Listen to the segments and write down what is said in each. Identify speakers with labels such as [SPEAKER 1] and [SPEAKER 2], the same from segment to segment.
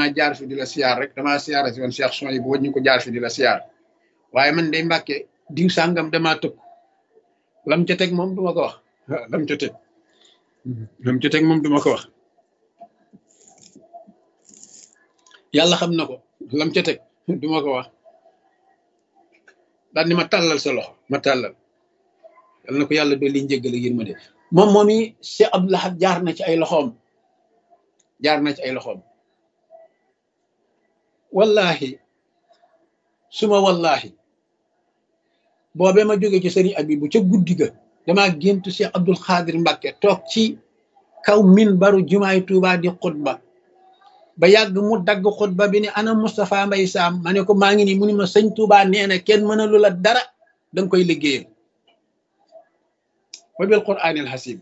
[SPEAKER 1] naa jaar fi di la siyaar rek damaa siyaara si woon Cheikh son yi bu wëññi ko jaar fi di la siyaar waaye man day Mbàkke diw sàngam damaa tëkk lam ca teg moom duma ko wax lam ca teg moom duma ko wax yàlla xam na ko lam ca teg duma ko wax daal ni ma tàllal sa loxo ma tàllal yal na ko yàlla dolli njéggal ak yërmande moom moomi Cheikh Abdou Lahad jaar na ci ay loxoom wallahi suma wallahi boobee ma jóge ci sëriñ Abibu ca guddi ga damaa géntu Cheikh Abdul Xaadir Mbàkke toog ci kaw minbaru jumaay Tuubaa di xutba ba yàgg mu dagg xutba bi ni ana Moustapha Mbay Saam ma ne ko maa ngi nii mu ni ma sëñ Tuubaa nee na kenn mënalu la dara danga koy liggéeyal wa bil quraanil hasiib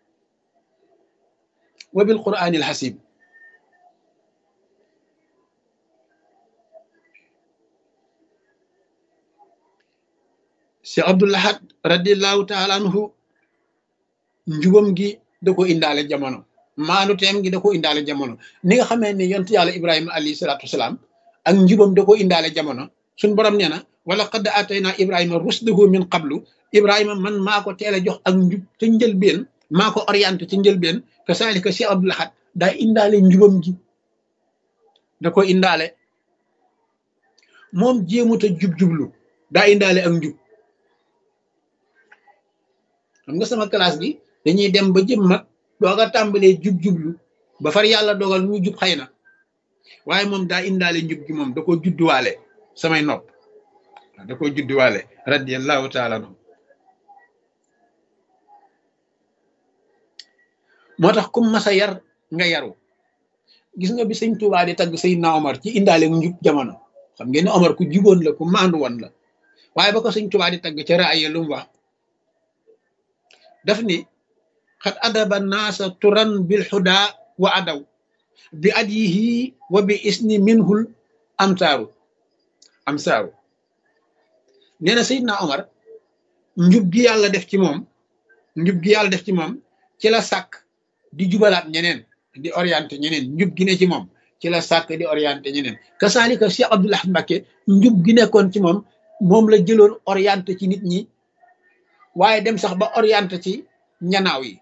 [SPEAKER 1] Cheikh Abdou Lahad radiyallahu taala anhu njubam gi da ko indaale jamono maanu teem gi da ko indaale jamono ni nga xamee ne yonent yàlla Ibrahima alayhi salaatu wasalaam ak njubam da ko indaale jamono suñ borom nee na wala qad atayna Ibrahima rusdahu min qablu Ibrahima man maa ko teel a jox ak njub ca njëlbeen maa ko orienté ca njëlbeen kasaalika Cheikh Abdou Lahad daa indaale njubam gi da ko indaale moom jéemut a jub-jublu daa indaale ak njub xam nga sama classe bi dañuy dem ba jëm mag dooga tàmbalee jub-jublu ba far yàlla dogal ñu jub xëy na waaye moom daa indaale njub gi moom da ko judduwaale samay nopp da ko judduwaale radiyallahu taala anhu moo tax kum masa yar nga yaru gis nga bi sëñ Tuubaa di tagg Seydina Omar ci indaale njub jamono xam ngeen ne Omar ku juboon la ku maandu woon la waaye ba ko sëñ Tuubaa di tagg ca raaya lu mu wax daf ni xat adaba naasa turan bil xuda wa adaw bi adyihi wa bi isni minhul amsaaru nee na Seydina Omar njub gi yàlla def ci moom ci la sàkk di jubalaat ñeneen di orienté ñeneen njub gi ne ci moom ci la sàkk di orienté ñeneen kasaalika Cheikh Abdou Lahad Mbacké njub gi nekkoon ci moom la jëloon orienté ci nit ñi waaye dem sax ba orienté ci njanaaw yi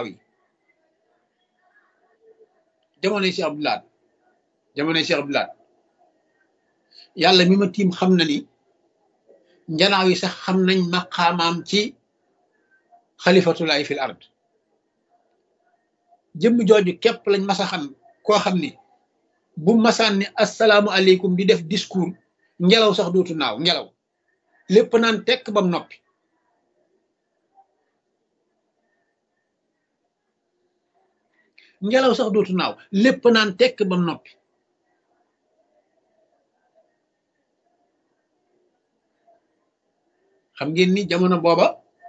[SPEAKER 1] jamonoy Cheikh Abdou Lahad yàlla mi ma tiim xam na ni njanaaw yi sax xam nañ maqaamaam ci xalifatulaay fil ard jëmm jooju képp lañ masa xam koo xam ni bu masaan ni assalaamu aleykum di def discours ngelaw sax dootu naaw ngelaw lépp naan tekk bam noppi ngelaw sax dootu naaw lépp naan tekk bam noppi xam ngeen ni jamono booba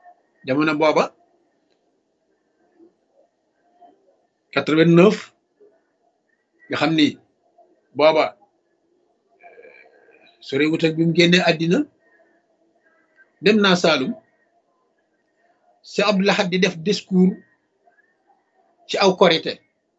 [SPEAKER 1] 89 nga xam ni booba sore wut ak bi mu génnee àddina dem naa Saalum Cheikh Abdou Lahad di def discours ci aw korité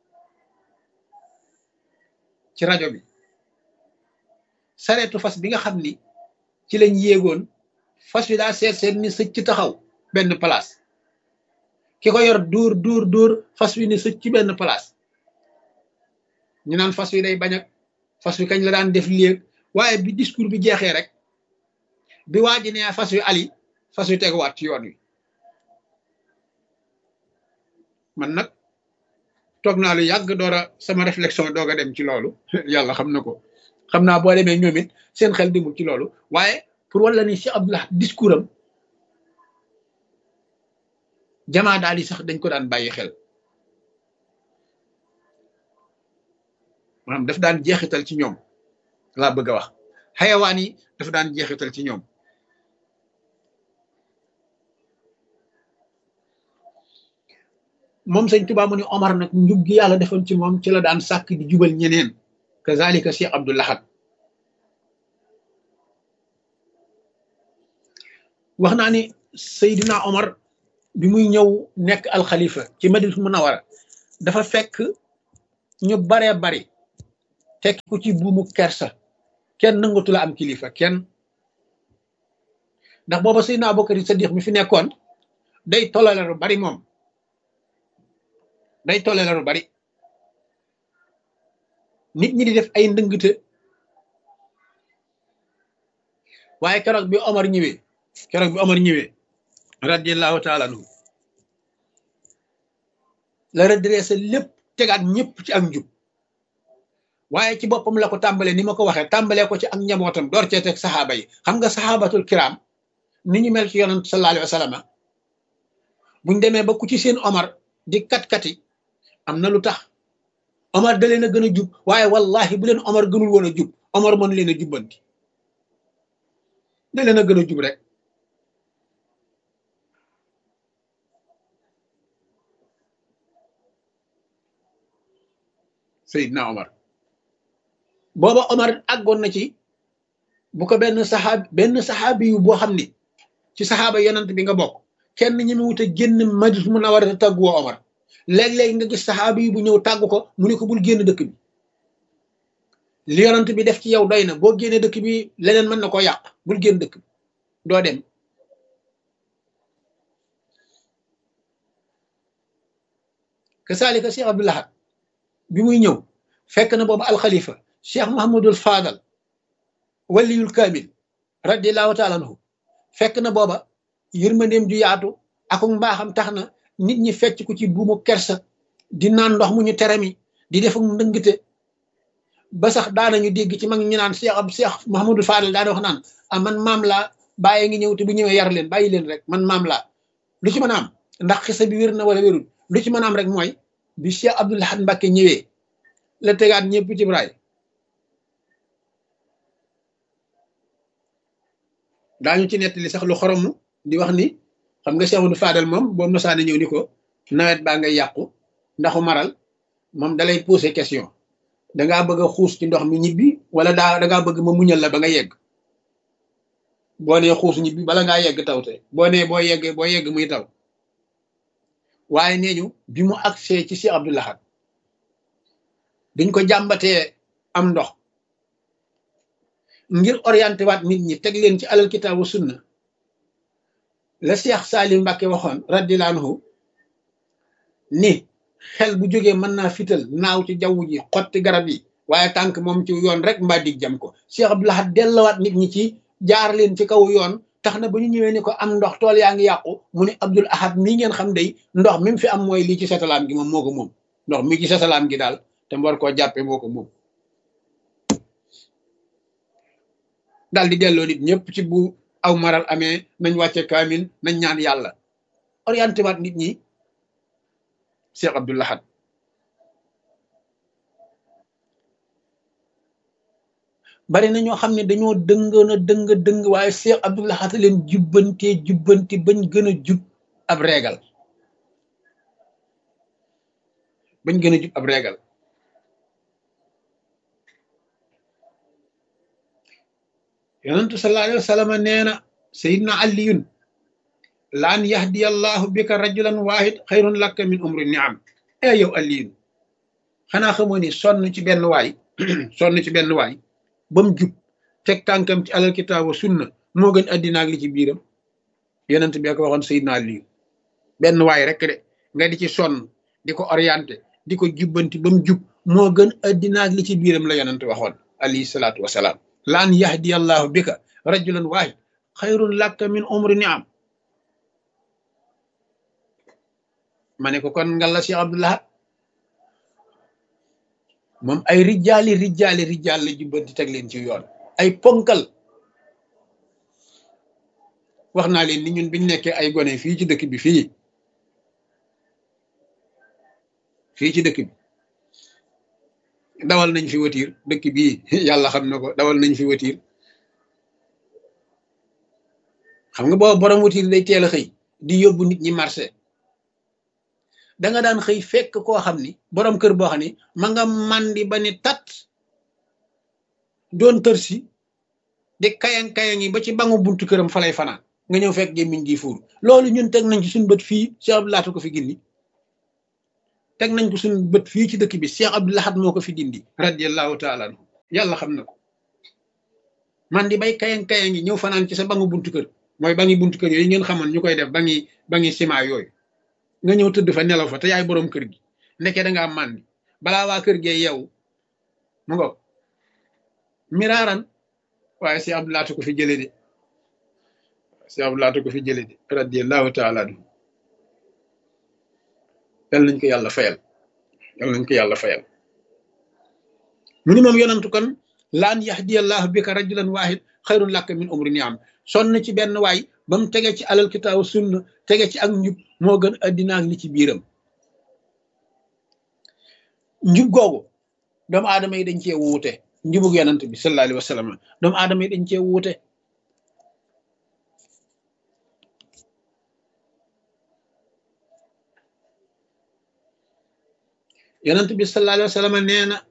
[SPEAKER 1] ci rajo bi sareetu fas bi nga xam ni ci lañ yéegoon fas wi daa seet ni sëcc taxaw benn place ki ko yor dóor fas wi ni sëcc ci benn place ñu naan fas wi day bañ ak fas wi kañ la daan def léeg waaye bi discours bi jeexee rek bi waa ji nee fas wi ali fas wi teguwaat ci yoon wi man nag toog naa lu yàgg door a sama réflexion doog a dem ci loolu yàlla xam na ko xam naa boo demee ñoom it seen xel demul ci loolu waaye pour wala ni Cheikh Abdou Lahad discours am jamaa daal yi sax dañ ko daan bàyyi xel maanaam daf daan jeexital ci ñoom laa bëgg a wax xayawaan yi dafa daan jeexital ci ñoom moom sëñ Tuubaa mu ni Omar nag njub gi yàlla defoon ci moom ci la daan sàkk di jubal ñeneen kazalika Cheikh Abdou Lahad wax naa ni Seydina Omar bi muy ñëw nekk alxalifa ci Madinatul Munawwara dafa fekk ñu baree bari tekki ko ci buumu kersa kenn nangatu la am kilifa kenn ndax booba Seydina Abubakar Sadiq mi fi nekkoon day tolale lu bari moom day tolale lu bari nit ñi di def ay ndëngte waaye keroog bi Omar ñëwee radiyallahu taala anhu la redressé lépp tegaat ñëpp ci ak njub waaye ci boppam la ko tàmbalee ni ma ko waxee tàmbalee ko ci ak njabootam door cee teg saxaaba yi xam nga saxaabatul kiram ni ñu mel ci yonent sallallahu alayhi wa sallam buñ demee ba ku ci seen Omar di kat-kati am na lu tax Omar da leen a gën a jub waaye wallahi bu leen Omar gënul woon a jub Omar mën leen a jubbanti da leen a gën a jub rek Seydina Omar booba Omar àggoon na ci bu ko benn saxaabi yu boo xam ni ci saxaaba yonent bi nga bokk kenn ñi mu wut a génn Madina Munawwara te tàggu woo Omar léeg-léeg nga gis saxaabi yi bu ñëw tàggu ko mu ne ko bul génn dëkk bi li yonent bi def ci yow doy na boo génnee dëkk bi leneen mën na koo yàq bul génn dëkk bi doo dem kasaalika Cheikh Abdou Lahad bi muy ñëw fekk na boobu alxalifa Cheikh Mahamadul Fadal waliyul kaamil radiallahu taala anhu fekk na booba yërmandeem ju yaatu ak mbaaxam tax na nit ñi fecc ko ci buumu kersa di naan ndox mu ñu terami di def ak ndëngte ba sax daanañu dégg ci mag ñu naan Cheikh Mahamadul Fadal daana wax naan ah man maam laa bàyyi ngi ñëw te bu ñëwee yar leen bàyyi leen rek man maam laa lu ci mën a am ndax xisa bi wér na wala wérul lu ci mën a am rek mooy bi Cheikh Abdou Lahad Mbacké ñëwee la tegaat ñëpp ci braay daañu ci nettali sax lu xoromu di wax ni xam nga Cheikh Abdou Fadal moom boo mosaane ñëw ni ko nawet baa ngay yàqu ndaxu maral moom dalay poser question dangaa bëgg a xuus ci ndox mi ñibbi wala dangaa bëgg ma muñal la ba nga yegg boo nee xuus ñibbi bala ngaa yegg taw te boo nee boo yegg muy taw waaye nee ñu bi mu agsee ci Cheikh Abdou Lahad dañ ko jàmbatee am ndox ngir orienté waat nit ñi teg leen ci alal kitaabu sunna la Cheikh Salim Mbacké waxoon radiyallahu anhu ni xel bu jógee mën naa fital naaw ci jaww ji xotti garab yi waaye tànk moom ci yoon rek mbaa dig jam ko Cheikh Abdou Lahad dellawaat nit ñi ci jaar leen ci kaw yoon tax na ba ñu ñëwee ni ko am ndox tool yaa ngi yàqu mu ne Abdoul Ahad mii ngeen xam day ndox mi mu fi am mooy lii ci satalaam gi moom moo ko moom ndox mi ci satalaam gi daal te mu war koo jàppee moo ko moom daal di delloo nit ñëpp ci bu aw maral amee nañ wàcce kaamil nañ ñaan yàlla orienté waat nit ñi Cheikh Abdou Lahad bari na ñoo xam ne dañoo dëngoon a dëng waaye Cheikh Abdou Lahad leen jubbanti bañ gën a jub ab reegal yonentu sallallahu alayhi wa sallam nee na sayidna aliyun laan yahdiya allahu bika rajulan wahid xayrun laka min umri niam yow aliyun xanaa xamoo ni sonn ci benn waay ba mu jub teg tànkam ci alal kitaabu sunna moo gën addina ak li ci biiram yonent bi ko waxoon sayidna aliyun benn waay rek de nga di ci sonn di ko orienté di ko jubbanti ba mu jub moo gën addina ak li ci biiram la yonent waxoon alayhi salaatu wasalaam laan yahdiya allahu bika rajulan wahid xayrun laka min umri niam ma ne ko kon nga la Cheikh Abdou Lahad moom ay rijaal la jubbanti teg leen ci yoon ay ponkal wax naa leen ni ñun biñ nekkee ay gone fii ci dëkk bi fii ci dëkk bi dawal nañ fi watiir dëkk bii yàlla xam na ko dawal nañ fi watiir xam nga booba borom watiir day teel a xëy di yóbbu nit ñi marché da nga daan xëy fekk koo xam ni borom kër boo xam ni ma nga mandi ba ni tat doon tër si di kayang-kayang yi ba ci bangu buntu këram fa lay fanaan nga ñëw fekk gémmiñ gi fuur loolu ñun teg nañ ci suñu bët fii Cheikh Abdou Lahad ko fi gindi teg nañ ko suñu bët fii ci dëkk bi Cheikh Abdou Lahad moo ko fi dindi radiallahu taala anhu yàlla xam na ko man di bay kayang ngi ñëw fanaan ci sa bangu buntu kër mooy bangi buntu kër yooyu ngeen xamoon ñu koy def bangi ciment yooyu nga ñëw tëdd fa nelaw fa te yaay boroom kër gi nekkee da nga am màndi balaa waa kër gee yeewu mu ngo miraaran waaye Cheikh Abdou Lahad ko fi jële de Cheikh Abdou Lahad ko fi jële de radiallahu taala anhu yal nañ ko yàlla fayal yal nañ ko yàlla fayal mu ni moom yonantu kon laan yahdiyallahu bika rajulan wahid xayrun laka min umri niam sonn ci benn waay ba mu tege ci alal kitaabu sunna tege ci ak njub moo gën addina ak li ci biiram njub googu doomu aadama yi dañ cee wuute njubug yonant bi sallallahu alayhi wa sallam doomu aadama yi dañ cee wuute yonent bi sallallahu alayhi wa sallam nee na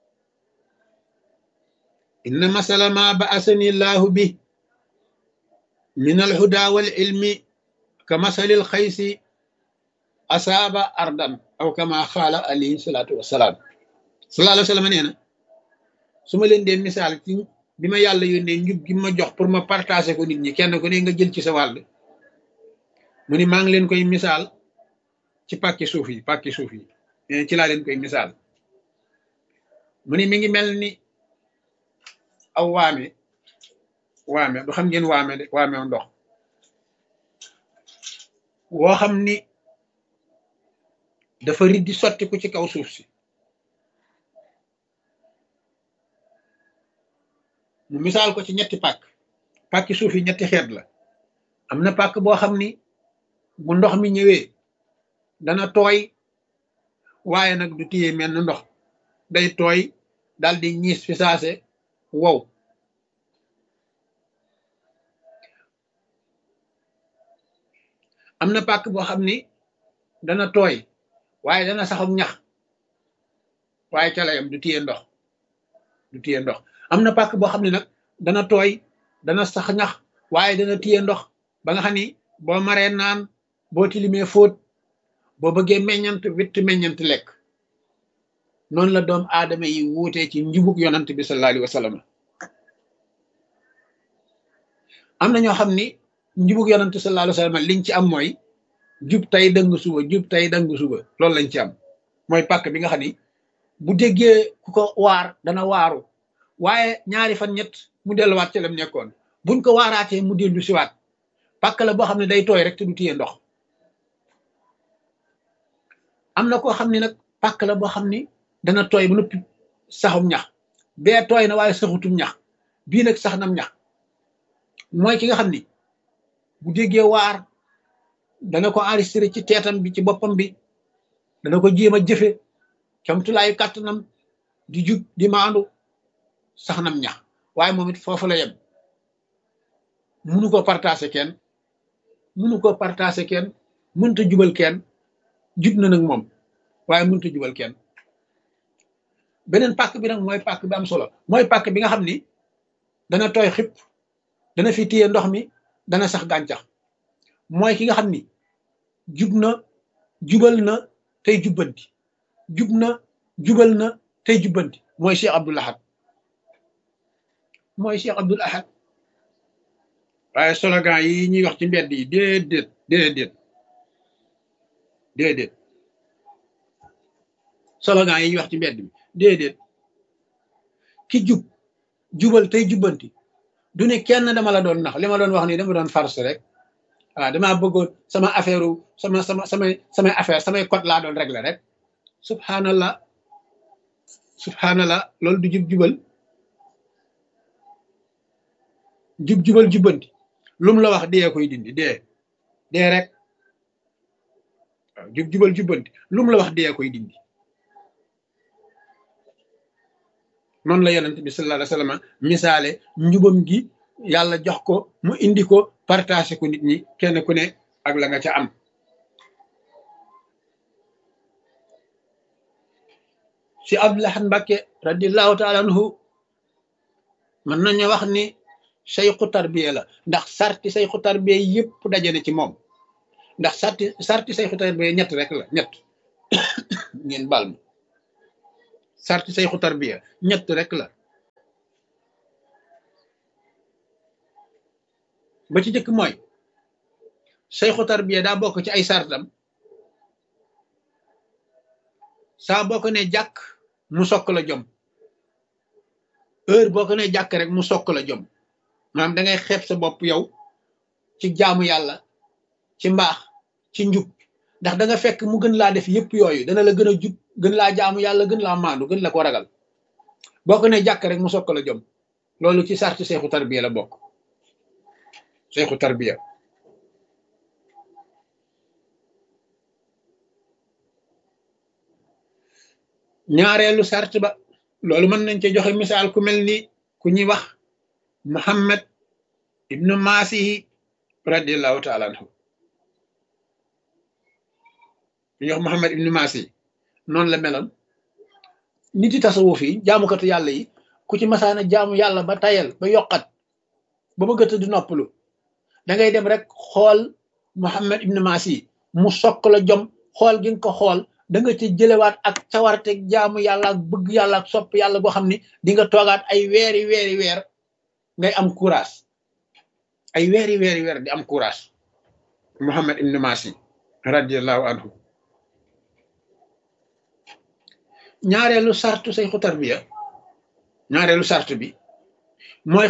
[SPEAKER 1] inna masala ma ba'asani llahu bi min alhuda wal ilmi ka masalil xaysi asaaba ardan aw kama xaala alayhi salatu wasalaam sallallahu alayhi wa sallam nee na su ma leen dee misaal ci bi ma yàlla yónnee njub gi ma jox pour ma partager ko nit ñi kenn ku ne nga jël ci sa wàll mu ni maa ngi leen koy misaal ci pàkki suuf yi ci laa leen koy misaal mu ni mi ngi mel ni aw waame du xam ngeen waame de waame ndox woo xam ni dafa riddi sotti ku ci kaw suuf si mu misaal ko ci ñetti pàkki suuf yi ñetti xeet la am na pàkk boo xam ni bu ndox mi ñëwee dana tooy waaye nag du téye mel na ndox day tooy dal di ñiis fi saase wow am na pàkk boo xam ni dana tooy waaye dana saxum ñax waaye ca layam du téye ndox am na pàkk boo xam ne nag dana tooy dana sax ñax waaye dana téye ndox ba nga xam ni boo maree naan boo tilimee fóot boo bëggee meññant witt meññant lekk noonu la doom aadama yi wuutee ci njubug yonant bi sallallahu alayhi wa sallam am na ñoo xam ni njubug yonant sallallahu alayhi wa sallam liñ ci am mooy jub tey dëng suba loolu lañ ci am mooy pàkk bi nga xam ni bu déggee ku ko waar dana waaru waaye ñaari fan ñett mu delluwaat ci lam nekkoon buñ ko waaraatee mu dellu siwaat pàkk la boo xam ne day tooy rek te du téye ndox am na koo xam ne nag pàkk la boo xam ni dana tooy ba noppi saxum ñax bee tooy na waaye saxutum ñax bii nag sax nam ñax mooy ki nga xam ni bu déggee waar dana ko enregistré ci teetam bi ci boppam bi dana ko jéem a jëfe camtulaayu kàttanam di jub di maandu sax nam ñax waaye moom it foofu la yem munu ko partager kenn mënta jubal kenn jub na nag moom waaye mënta jubal kenn beneen pàkk bi nag mooy pàkk bi am solo mooy pàkk bi nga xam ni dana tooy xip dana fi téye ndox mi dana sax gàncax mooy ki nga xam ni jub na jubal na tey jubbanti mooy Cheikh Abdou Lahad waaye slogan yi ñuy wax ci mbedd yi déedéet slogan yi ñuy wax ci mbedd bi déedéet ki jubal tey jubbanti du ne kenn dama la doon nax li ma doon wax nii dama doon farce rek waaw damaa bëggoon sama affaire samay affaire samay code laa doon régler rek subhanallah loolu du jubal jubbanti lu mu la wax dee koy dindi dee rek waaw jubal jubbanti lu mu la wax dee koy dindi noonu la yonent bi sallallahu alayhi wa sallam misaale njubam gi yàlla jox ko mu indi ko partagé ko nit ñi kenn ku ne ak la nga ca am ci Abdou Lahad Mbacké radiallahu taala anhu mën nañu wax ni sayxu tarbiya la ndax sarti sayxu tarbiya yëpp daje na ci moom ndax sarti sayxu tarbiya ñett rek la ñett ngeen baal ma sarti sayxu tarbiya ñett rek la ba ci jëkk mooy sayxu tarbiya daa bokk ci ay sartam saa boo ko ne jàkk mu sokk la jom heure boo ko ne jàkk rek mu sokk la jom maanaam da ngay xeeb sa bopp yow ci jaamu yàlla ci mbaax ci njub ndax da nga fekk mu gën laa def yëpp yooyu dana la gën a jub gën laa jaamu yàlla gën laa maandu gën la ko ragal boo ko ne jàkk rek mu sokk la jom loolu ci sarti sayxu tarbiya la bokk sayxu tarbiya ñaareelu sart ba loolu mën nañ ci joxe misaal ku mel ni ku ñuy wax Muhammad ibnu Masihi radiallahu taala anhu ku ñuy wax Muhammad ibnu Masihi noonu la meloon nit yi tasawuf yi jaamukatu yàlla yi ku ci masaana jaamu yàlla ba tayal ba yokkat ba bëggata di noppalu da ngay dem rek xool Muhammad ibnu Masihi mu sokk la jom xool gi nga ko xool da nga ci jëlewaat ak cawarte jaamu yàlla ak bëgg yàlla ak sopp yàlla boo xam ne di nga toogaat ay weeri weer ngay am courage ay weeri weer di am courage Muhammad ibn Masihi radiallahu anhu ñaareelu sartu sayxu tarbiya ñaareelu sartu bi mooy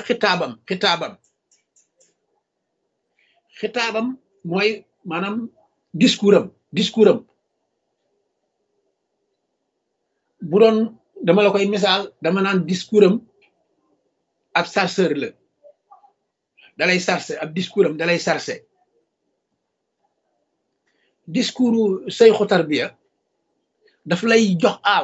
[SPEAKER 1] xitaabam mooy maanaam discours am bu doon dama la koy misaal dama naan discours am ab sarceur la dalay sarcé ab discours am dalay sarcé discours sayxu tarbiya daf lay jox aal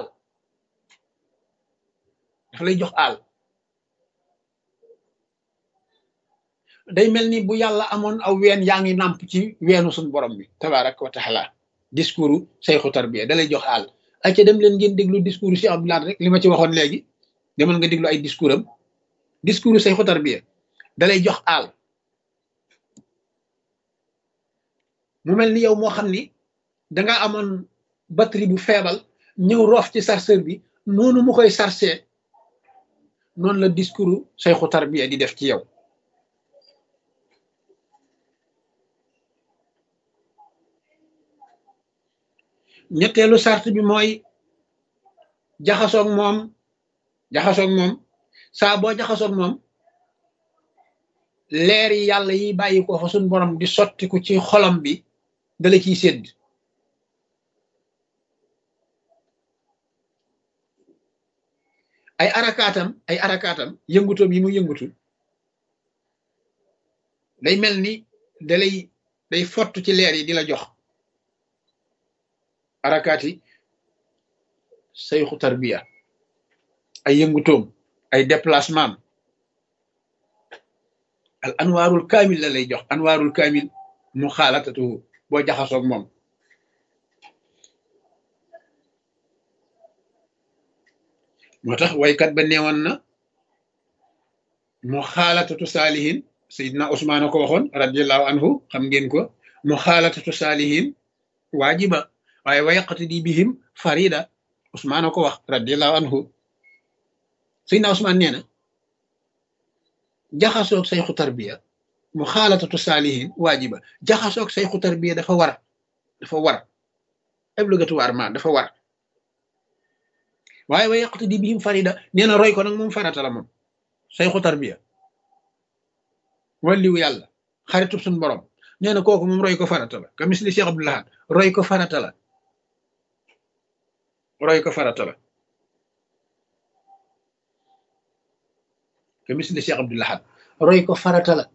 [SPEAKER 1] day mel ni bu yàlla amoon aw ween yaa ngi nàmp ci weenu suñu borom bi tabaraka wa taala discours sayxu tarbiya dalay jox aal acca dem leen ngeen déglu discours Cheikh Abdoulaye rek li ma ci waxoon léegi demal nga déglu ay discours am discours sayxu tarbiya dalay jox aal mu mel ni yow moo xam ni danga amoon batterie bu feebal ñëw roof ci chargeur bi noonu mu koy chargé noonu la discours sayxu tarbiya di def ci yow ñetteelu sart bi mooy jaxasoog moom saa boo jaxasoog moom leer yi yàlla yi bàyyi ko fa suñ borom di sottiku ci xolam bi dala ciy sédd ay arakaatam yëngutoom yi mu yëngutu day mel ni day fott ci leer yi di la jox arakaati sayxu tarbiya ay yëngutoom ay déplacement al anwaarul kaamil la lay jox anwaarul kaamil mu xaalatatu boo jaxasoog moom moo tax waykat ba neewoon na mu xaalatatu saalihin sayidna Usmaan a ko waxoon radiallahu anhu xam ngeen ko mu xaalatatu saalihin waajiba waaye wayaqtadi bihim farida Usmaan a ko wax radiallahu anhu sayidna Usmaan nee na jaxasoog sayxu tarbiya mu xaalatatu saalihin waajiba jaxasoog sayxu tarbiya dafa war obligatoirement dafa war waaye way yaqtadi bihim farida nee na roy ko nag moom farata la moom sayxu tarbiya wàlliwu yàlla xaritub suñ borom nee na kooku moom roy ko farata la ka misli Cheikh Abdoul Ahad roy ko farata la ka misli Cheikh Abdoul Ahad roy ko farata la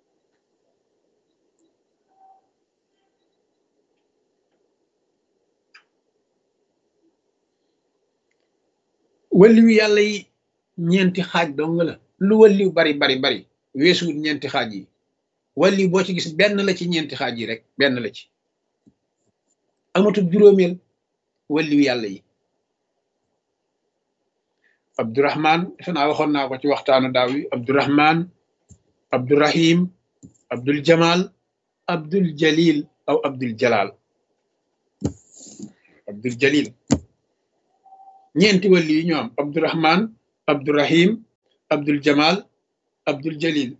[SPEAKER 1] walliwu yàlla yi ñeenti xaaj dong la lu walliw bari weesuwut ñeenti xaaj yi walliw boo ci gis benn la ci ñeenti xaaj yi rek benn la ci amatul juróomeel walliw yàlla yi Abdurahman defe naa waxoon naa ko ci waxtaanu daaw yi Abdurahman Abdurahim Abdul Jamal Abdul Jalil aw Abdul Jalal Abdul Jalil ñeenti wàllu yi ñoo am Abdurahman Abdurahim Abdul Jamal Abdul Jalil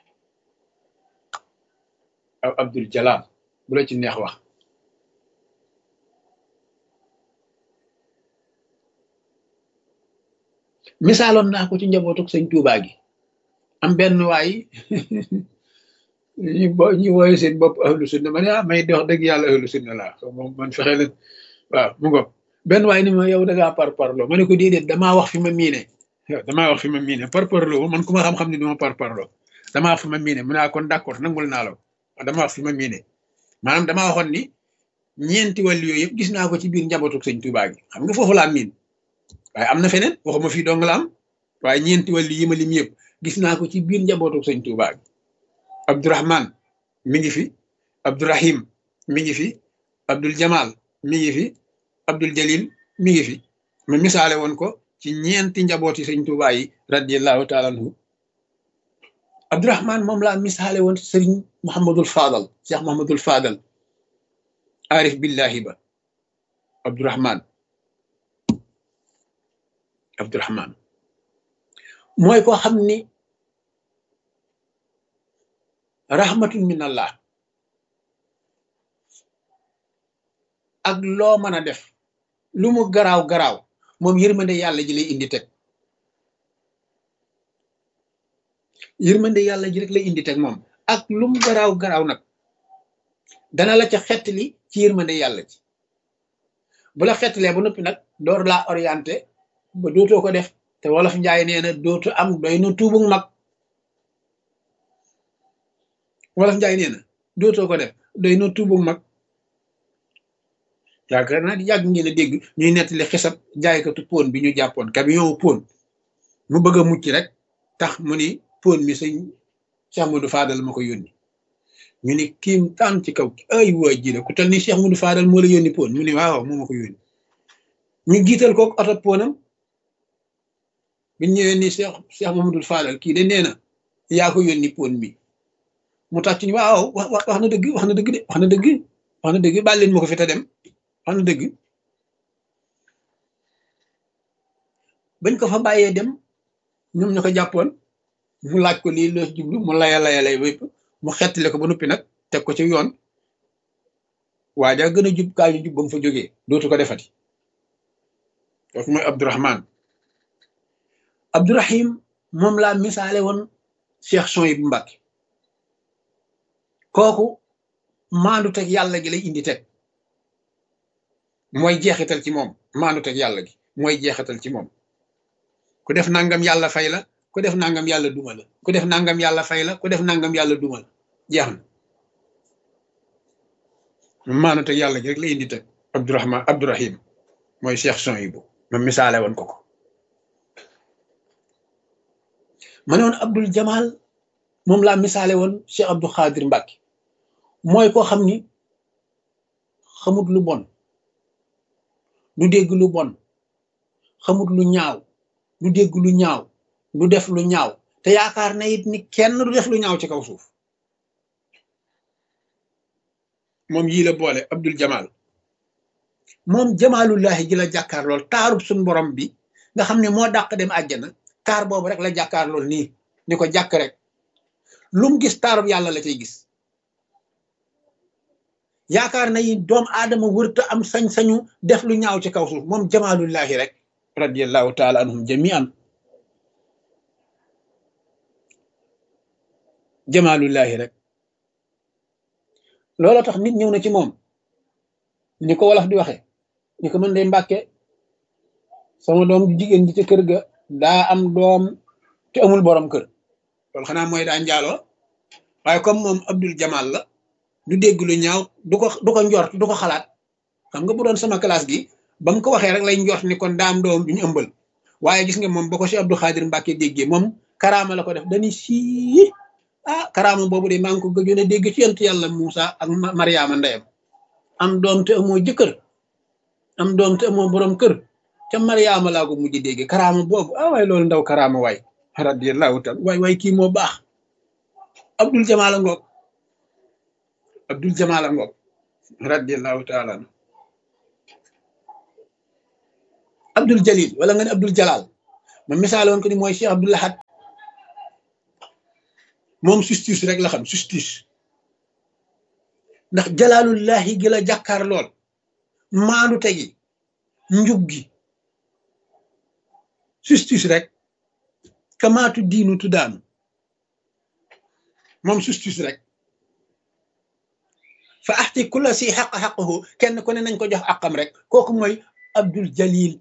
[SPEAKER 1] aw Abdul Jalal bu la ci neex wax. misaaloon naa ko ci njabootuk sëñ Tuubaa gi am benn waay ñu wooye seen bopp ahlu sunna ma ne may dox dëgg yàlla ahlu sunna laa moom man fexe leen waaw mu ngoog benn waay ni ma yow da ngaa parparloo ma ne ko déedéet damaa wax fi ma miine damaa wax fi ma miine parparloo man ku ma xam-xam ne duma parparloo damaa wax fi ma miine mu ne kon d'accord nangul naa la damaa wax fi ma miine maanaam damaa waxoon ni ñeenti wàll yooyu yëpp gis naa ko ci biir njabootuk sëñ Tuubaa gi xam nga foofu laa miin waaye am na feneen waxuma fii dong la am waaye ñeenti wàllu yi ma lim yëpp gis naa ko ci biir njabootu sëñ Tuubaa gi Abdurahman mi ngi fi Abdurahim mi ngi fi Abdul Jamal mi ngi fi Abdul Jalil mi ngi fi ma misaale woon ko ci ñeenti njabooti sëñ Tuubaa yi radiyallahu taala anhu Abdurahman moom laa misaale woon sëriñ Muhammadul Fadal Cheikh Muhammadul Fadal arif billahi ba Abdurahman mooy koo xam ni rahmatun min allah ak loo mën a def lu mu garaaw garaaw moom yërmande yàlla ji lay indi teg yërmande yàlla ji rek lay indi teg moom ak lu mu garaaw garaaw nag dana la ca xettali ci yërmande yàlla ji bu la xettalee ba noppi nag door laa orienté ba dootoo ko def te wolof njaay nee na dootu am doy na tuubug mag wolof njaay nee na dootoo ko def doy na tuubug mag yaakaar naa di yàgg ngeen a dégg ñuy nettali xisab jaaykatu pon bi ñu jàppoon camion pon mu bëgg a mucc rek tax mu ni pon mi sëñ Cheikh Modou Fadal ma ko yónni ñu ni kiim taan ci kaw ay waa ji la ku tal ni Cheikh Modou Fadal moo la yónni pon mu ni waaw moo ma ko yónni ñu giital kook oto ponam bi ñëwee ni Cheikh Mamadou Fadal kii de nee na yaa ko yónni pon mi mu tax ci ni waaw wax na dëgg wax na dëgg de wax na dëgg wax na dëgg baal leen ma ko fi te dem wax na dëgg bañ ko fa bàyyee dem ñoom ñu ko jàppoon mu laaj ko lii loo jublu mu lay wépp mu xettale ko ba noppi nag teg ko ci yoon waa ja gën a jub kaa ñu jub ba mu fa jógee dootu ko defati kooku mooy Abdurahman Abdurahim moom laa misaale woon Cheikh Souhaïbou Mbacké kooku maandu teg yàlla gi lay indi teg mooy jeexital ci moom maandu teg yàlla gi mooy jeexital ci moom ku def nangam yàlla fay la ku def nangam yàlla duma la ku def nangam yàlla fay la ku def nangam yàlla duma la jeex na maandu teg yàlla gi rek lay indi teg Abdurahim mooy Cheikh Souhaïbou ma misaale woon ko ma ne woon Abdul Jamal moom laa misaale woon Cheikh Abdou Khadir Mbacké mooy koo xam ni xamut lu bon du dégg lu bon xamut lu ñaaw du dégg lu ñaaw du def lu ñaaw te yaakaar na it ni kenn du def lu ñaaw ci kaw suuf moom yii la boole Abdul Jamal moom jamaalullahi ji la jàkkaar lool taarub suñ borom bi nga xam ne moo dàq dem àjjana taar boobu rek la jàkkaar lool nii ni ko jàkk rek lu mu gis taarub yàlla la cay gis yaakaar na yi doom aadama wërta am sañ-sañu def lu ñaaw ci kaw suuf moom jamaalullahi rek radiyallahu taala anhum jamian jamaalullahi rek looloo tax nit ñëw na ci moom ni ko wolof di waxe ni ko mën de Mbàkke sama doom jigéen ji ci kër ga daa am doom te amul borom kër loolu xanaa mooy daa njaaloo waaye comme moom Abdul Jamal la du dégg lu ñaaw du ko njort du ko xalaat xam nga bu doon sama classe gi ba mu ko waxee rek lay njort ni kon daa am doom du ñu ëmbal waaye gis nga moom ba ko si Abdou Khadir Mbacké déggee moom karaama la ko def dañuy sii karaama boobu de maa ngi ko gëjoon a dégg ci yonent yàlla Moussa ak Mariama ndeyam am doom te amoo jëkkër am doom te amoo borom kër ca Mariama laa ko mujj dégg karaama boobu waaye loolu ndaw karaama waay radiyallahu taala waay kii moo baax Abdul Jamal ngoog Abdul Jamal ngoog radiyallahu taala Abdul Jalil wala nga ne Abdul Jalal ma misaaloon ko ni mooy Cheikh Abdou Lahad moom justice rek la xam justice ndax jalaalullahi gi la jàkkaar lool maandu tegi njub gi justice rek kamaatu diinu tuddaanu moom justice rek fa axti kulla si xaq-xaqahu kenn ku ne nañ ko jox àqam rek kooku mooy Abdul Jalil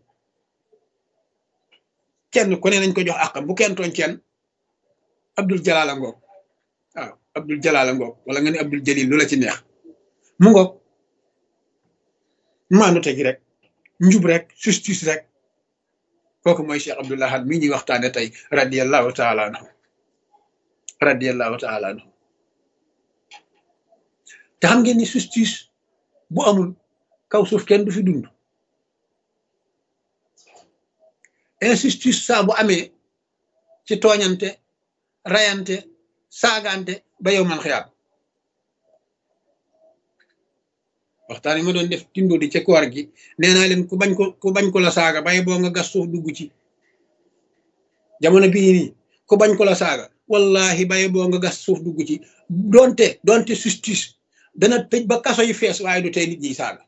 [SPEAKER 1] kenn ku ne nañ ko jox àqam bu kenn tooñ kenn Abdul Jalala ngoog waaw Abdul Jalala ngoog wala nga ne Abdul Jalil lu la ci neex mu ngoog maandu tegi rek njub rek justice rek kooku mooy Cheikh Abdou Lahad mii ñuy waxtaane tey radiyallahu taala anhu radiyallahu taala anhu te xam ngeen ni justice bu amul kaw suuf kenn du fi dund injustice saa bu amee ci tooñante rayante saagante ba yow man xiyaam waxtaan yi ma doon def tindo di ca koor gi nee naa leen ku bañ ko la saaga bay boo nga gas suuf dugg ci jamono bii nii ku bañ ko la saaga wallahi bay boo nga gas suuf dugg ci donte justice dana tëj ba kaso yi fees waaye du tey nit ñi saaga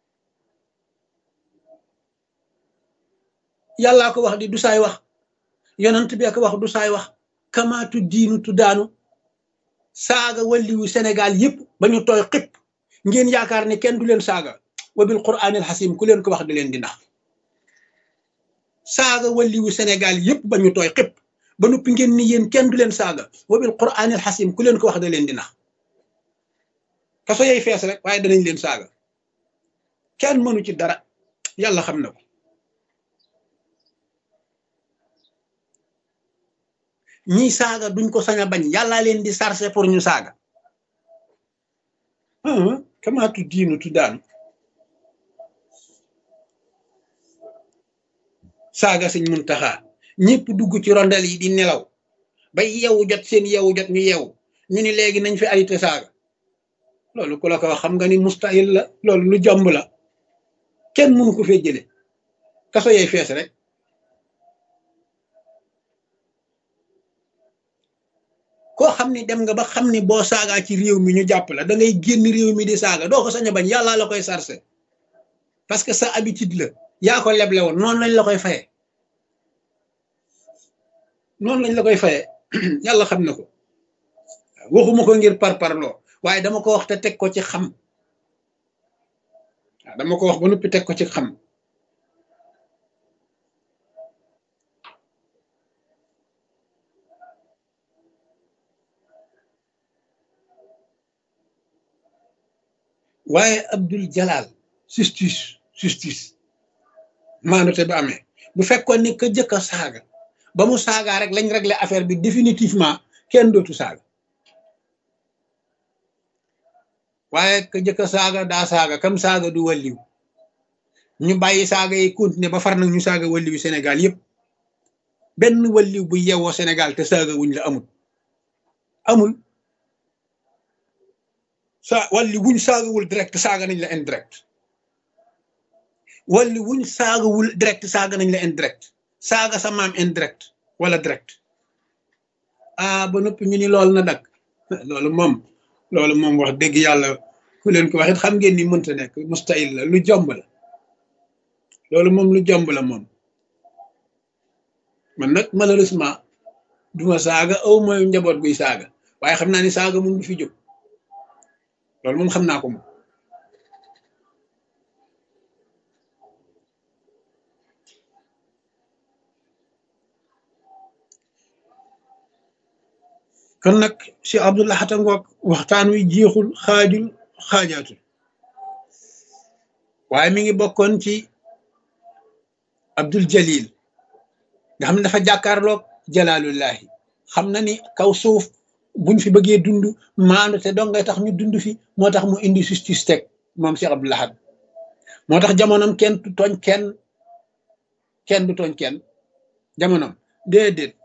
[SPEAKER 1] yàllaa ko wax di du saay wax yonent bi ko wax du saay wax kamaatu diinu tu daanu saaga walliwu Sénégal yëpp ba ñu tooy xëpp ngeen yaakaar ne kenn du leen saaga wa bil quraanil xasim ku leen ko wax da leen di nax saaga walliwu Sénégal yëpp ba ñu tooy xëpp ba noppi ngeen ni yéen kenn du leen saaga wa bil quraanil xasim ku leen ko wax da leen di nax kaso yay fees rek waaye danañ leen saaga kenn mënu ci dara yàlla xam na ko ñiy saaga duñ ko sañ a bañ yàllaa leen di sarse pour ñu saaga kamaatu diinu tu daanu saaga Sëñ Muntaxa ñëpp dugg ci rondel yi di nelaw ba yeewu jot seen yeewu jot ñu yeewu ñu ni léegi nañ fi arrêté saaga loolu ku la ko wax xam nga ni mustahil la loolu lu jomb la kenn mënu ko fee jële kaso yay fees rek koo xam ni dem nga ba xam ni boo saagaa ci réew mi ñu jàpp la da ngay génn réew mi di saaga doo ko sañ a bañ yàlla la koy sarse parce que sa habitude la yaa ko leble woon noonu lañ la koy faye noonu lañ la koy faye yàlla xam na ko waxuma ko ngir parparloo waaye dama ko wax te teg ko ci xam waaw dama ko wax ba noppi teg ko ci xam waaye Abdul Jalal justice maanute ba amee bu fekkoon ni ka jëkk a saaga ba mu saagaa rek lañ réglé affaire bi définitivement kenn dootu saaga waaye ka jëkk a saaga daa saaga kam saaga du walliw ñu bàyyi saaga yi continuer ba far nag ñu saaga walliwu Sénégal yëpp benn walliw bu yewoo Sénégal te saaga wuñ la amul walli wuñ saagawul direct saaga nañ la indirect walli wuñ saagawul direct saaga nañ la indirect saaga sa maam indirect wala direct ba noppi ñu ni loolu na dak loolu moom wax dëgg yàlla ku leen ko waxit xam ngeen ni mënta nekk mustahil la lu jomb la loolu moom lu jomb la moom man nag malheureusement duma saaga aw mooy njaboot guy saaga waaye xam naa ni saaga moom du fi jóg loolu moom xam naa ko moom kon nag si Abdou Lahad ngoog waxtaan wi jeexul xaajul xaajaatul waaye mi ngi bokkoon ci Abdul Jalil nga xam ne dafa jàkkaarloog jalaalullahi xam na ni kaw suuf buñ fi bëggee dund maandu te dong ngay tax ñu dund fi moo tax mu indi justice teg moom Cheikh Abdou Lahad moo tax jamonoom kenn du tooñ kenn du tooñ kenn jamonoom déedéet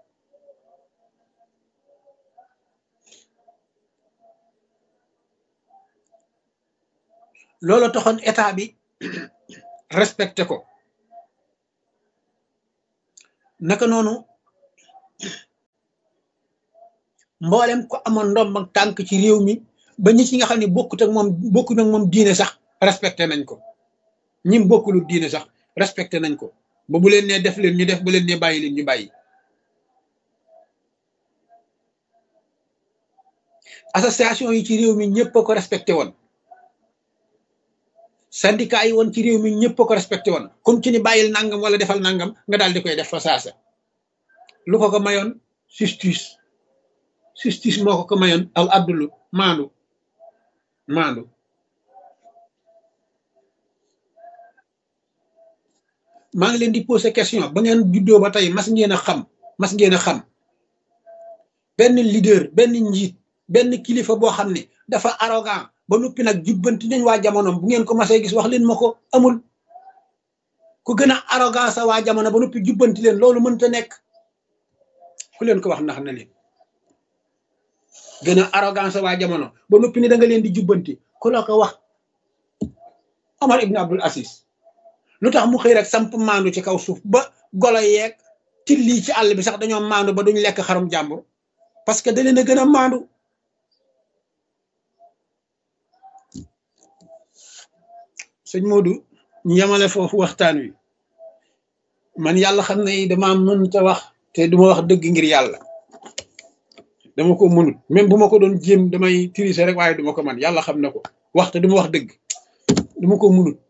[SPEAKER 1] loolu taxoon état bi respecté ko naka noonu mboolem ko amoon ndomb ak tànk ci réew mi ba ñi ci nga xam ne bokkut ak moom diine sax respecté nañ ko ñim bokkulu diine sax respecté nañ ko ba bu leen nee def leen ñu def bu leen nee bàyyi leen ñu bàyyi. association yi ci réew mi ñëpp a ko respecté woon syndicat yi woon ci réew mi ñëpp a ko respecté woon comme ci ni bàyyil nangam wala defal nangam nga daal di koy def fa saasa lu ko mayoon justice moo ko mayoon al abdulu maandu maa ngi leen di poser question ba ngeen juddoo ba tey mas ngeen a xam benn leader benn njiit benn kilifa boo xam ne dafa arrogant ba noppi nag jubbanti nañ waa jamonoom bu ngeen ko masee gis wax leen ma ko amul ku gën a arrogant sa waa jamono ba noppi jubbanti leen loolu mënta nekk ku leen ko wax ndax na leen gën a arrogant sa waa jamono ba noppi ni da nga leen di jubbanti ku la ko wax Omar ibn Abdul Aziz lu tax mu xëy rek samp maandu ci kaw suuf ba golo yeeg tilli ci àll bi sax dañoo maandu ba duñ lekk xarum jàmbur parce que da leen a gën a maandu. sëñ Modou ñu yemale foofu waxtaan wi man yàlla xam ne dama mënta wax te duma wax dëgg ngir yàlla dama ko mënut même bu ma ko doon jéem damay tricher rek waaye duma ko man yàlla xam na ko wax te duma wax dëgg duma ko mënut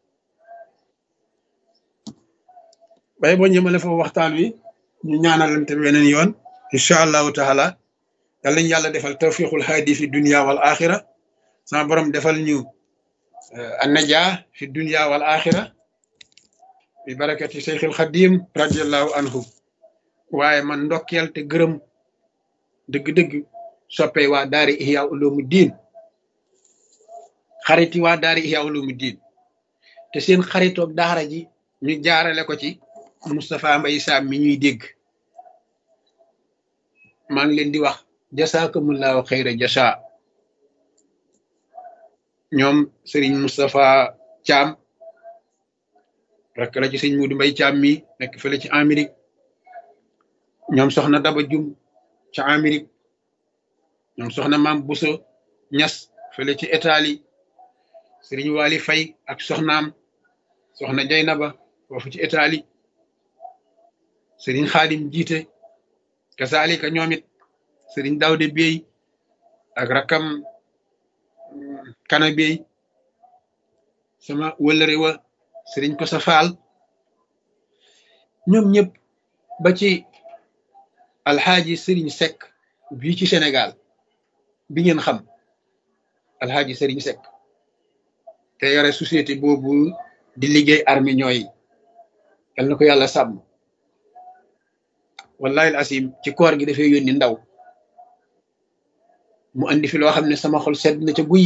[SPEAKER 1] bay boo ñëmale foofu waxtaan wi ñu ñaanalante weneen yoon incha allahu taala yàlla ñu yàlla defal tawfiqul haadi fi dunia wal axira sama borom defal ñu annajaa fi dunia wal axira bi barakati Seyxul Xadim radiallahu anhu waaye man ndokkeel te gërëm dëgg-dëgg soppee waa daari ihya ulumu diin xariti waa daari ihya ulumu diin te seen xaritoog daara ji ñu jaarale ko ci Moustapha Mbaye Sam mi ñuy dégg maa ngi leen di wax jasaakumullahu xayra jasa ñoom Serigne Moustapha Thiam rek la ci sëñ Modou Mbaye Thiam mi nekk fële ci Amérique ñoom soxna Daba Jum ci Amérique ñoom soxna Maam Bousso Ñas fële ci Italie Serigne Wali Fay ak soxnaam soxna Jaynaba foofu ci Italie Serigne Xaadim jiite kasaalika ñoom it Serigne Daawde Bey ak rakam Kana Bey sama wëllëre wa Serigne Kosa Faal ñoom ñëpp ba ci alxaaji Serigne Seck bii ci Sénégal bi ngeen xam alxaaji Serigne Seck te yore société boobu di liggéey armée ñooy yal na ko yàlla sàmm wallahi asim ci koor gi dafay yónni ndaw mu andi fi loo xam ne sama xol sedd na ca guy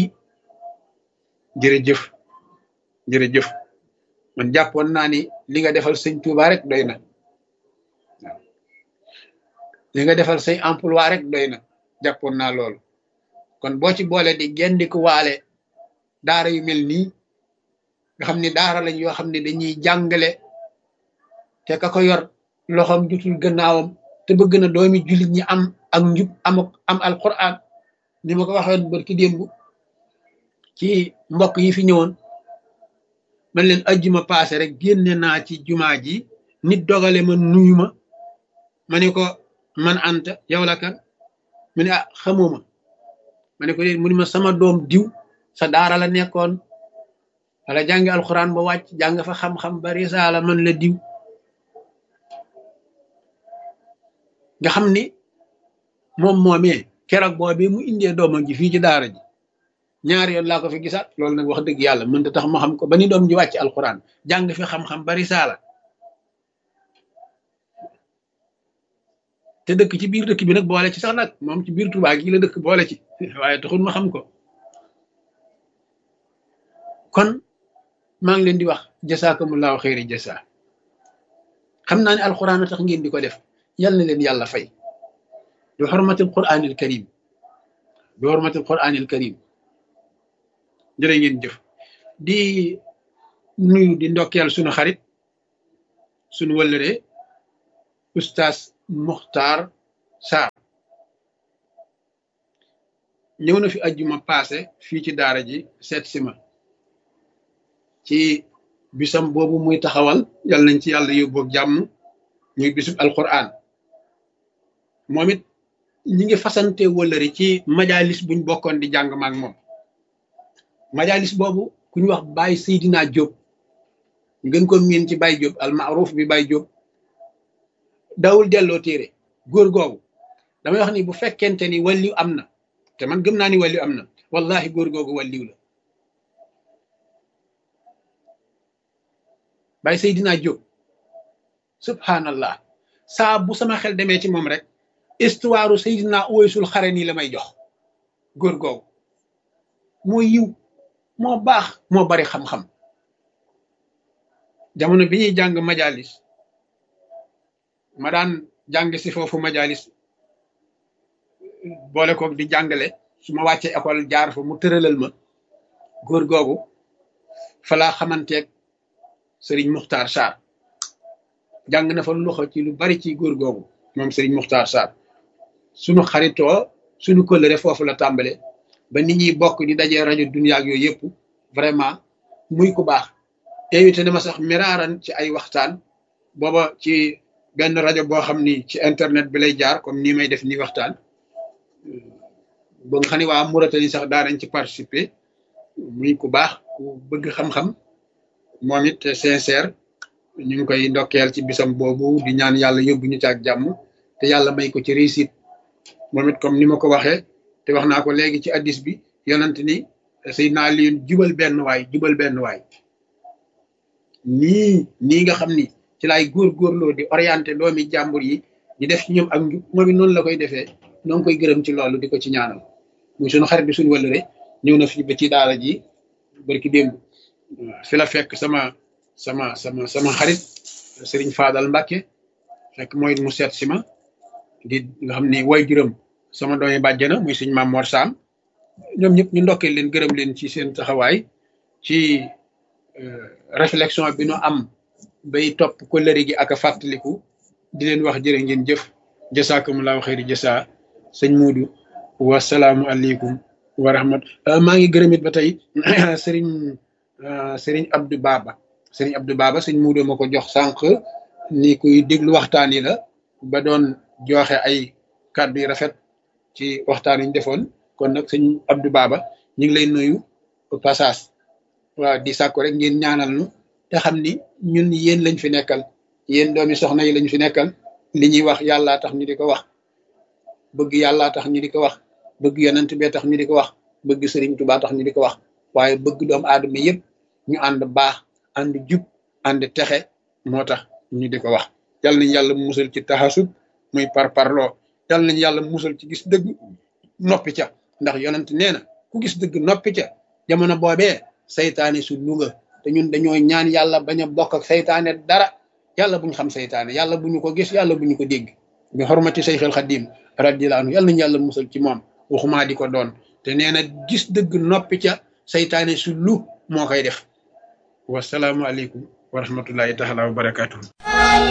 [SPEAKER 1] jërëjëf man jàppoon naa ni li nga defal sëñ Touba rek doy na waaw li nga defal say emploi rek doy na jàppoon naa loolu kon boo ci boole di gendiku waale daara yu mel nii nga xam ne daara lañ yoo xam ne dañuy jàngale te ka ko yor loxoom jutul gannaawam te bëgg na doomi jullit ñi am ak njub am alquran ni ma ko waxoon barki démb ci mbokk yi fi ñëwoon man leen ajjuma paase rek génne naa ci jumaa ji nit dogale ma nuyu ma ne ko man anta yow la kan mu ne ah xamoo ma ne ko mu ne ma sama doom diw sa daara la nekkoon wala jàngi alquran ba wàcc jàng fa xam-xam ba risaala man la diw nga xam ni moom moomee keroog boobee mu indee doomam ji fii ci daara ji ñaari yoon laa ko fi gisaat loolu nag wax dëgg yàlla mënta tax ma xam ko ba ni doom ji wàcc alquran jàng fi xam-xam bari saala te dëkk ci biir dëkk bi nag boole ci sax nag moom ci biir Tuubaa gi la dëkk boole ci waaye taxul ma xam ko kon maa ngi leen di wax jasaakumullahu xayri jasa xam naa ne alquran a tax ngeen di ko def yal na leen yàlla fay bi xurmatil quraanil karim bi xurmatil quraanil karim jërë ngeen jëf di nuyu di ndokkeel sunu xarit sunu wëllëre oustaz Muxtaar Sarr ñëw na fi ajjuma paase fii ci daara ji seet si ma ci bisam boobu muy taxawal yal nañ ci yàlla yóbboog jàmm muy bisub alquran moom it ñi ngi fasante wëllëri ci majalis buñ bokkoon di jàng maak moom majalis boobu ku ñu wax Baye Seydina Diop ñu gën ko miin ci Baye Diop al maaruf bi Baye Diop dawul delloo téere góor googu damay wax ni bu fekkente ni wàlliw am na te man gëm naa ni wàlliw am na wallahi góor googu wàlliw la Baye Seydina Diop subhanallah saa bu sama xel demee ci moom rek histoire Seydina Uwaysul Xarani la may jox góor googu moo yiw moo baax moo bari xam-xam jamono bi ñuy jàng majalis ma daan jàng si foofu majalis boole koog di jàngale su ma wàccee école jaar fa mu tëralal ma góor googu fa laa xamanteeg sëriñ Muxtaar Sarr jàng na fa loxo ci lu bari ci góor googu moom sëriñ Muxtaar Sarr sunu xaritoo sunu kóllëre foofu la tàmbale ba nit ñi bokk di dajee rajo Dunya ak yooyu yëpp vraiment muy ku baax invité na ma sax miraaran ci ay waxtaan booba ci benn rajo boo xam ni ci internet bi lay jaar comme nii may def nii waxtaan ba nga xam ne waa Mauritanie sax daanañ ci participer muy ku baax ku bëgg xam-xam moom it sincère ñu ngi koy ndokkeel ci bisam boobu di ñaan yàlla yóbbu ñu ci ak jàmm te yàlla may ko ci réussite moom it comme ni ma ko waxee te wax naa ko léegi ci addis bi yonent ni Seydina Aliyun jubal benn waay nii nga xam ni ci laay góorgóorloo di orienté doomi jàmbur yi di def ci ñoom ak njub moom it noonu la koy defee noo ngi koy gërëm ci loolu di ko ci ñaanal muy suñu xarit bi suñu wëllëre ñëw na fi ba ci daara ji barki démb fi la fekk sama xarit Serigne Fadal Mbacke fekk mooy mu seet si ma di nga xam ni way juróom sama doomi bàjjana muy suñ Maam Mor Sam ñoom ñëpp ñu ndokkee leen gërëm leen ci seen taxawaay ci réflexion bi nu am bay topp ko lëri gi ak a fàttaliku di leen wax jërë ngeen jëf jasaakumullahu xayri jasa sëñ Moodu wasalaamu aleykum wa rahmat maa ngi gërëm it ba tey sëriñ Abdou Baba sëñ Moodu ma ko jox sànq ni kuy déglu waxtaan yi la ba doon joxe ay kàddu yu rafet ci waxtaan yi ñu defoon kon nag sëñ Abdou Baba ñu ngi lay nuyu passage waaw di sàkku rek ngeen ñaanal nu te xam ni ñun yéen lañ fi nekkal yéen doomi soxna yi lañ fi nekkal li ñuy wax yàllaa tax ñu di ko wax bëgg yàllaa tax ñu di ko wax bëgg yonent bee tax ñu di ko wax bëgg Sëriñ Tuubaa tax ñu di ko wax waaye bëgg doomu aadama yëpp ñu ànd baax ànd jub ànd texe moo tax ñu di ko wax yal nañ yàlla musal ci taxasub muy parparloo yal nañ yàlla musal ci gis dëgg noppi ca ndax yonent nee na ku gis dëgg noppi ca jamono boobee saytaane su luga te ñun dañoo ñaan yàlla bañ a bokk ak saytaane dara yàlla bu ñu xam saytaane yàlla bu ñu ko gis yàlla bu ñu ko dégg bi xormati Seyxul Xadim radiyallahu anhu yàlla nañu yàlla musal ci moom waxumaa di ko doon te nee na gis dëgg noppi ca saytaane su lu moo koy def wasalaamu aleykum wa rahmatullahi taala wa barakatuhu